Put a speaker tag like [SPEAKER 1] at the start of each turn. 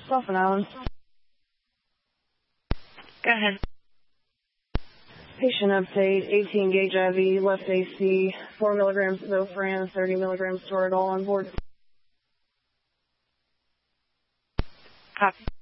[SPEAKER 1] Dolphin Island.
[SPEAKER 2] Go ahead.
[SPEAKER 1] Patient update, 18 gauge IV, left AC, 4 milligrams Zofran, 30 milligrams Toradol on board.
[SPEAKER 2] Copy.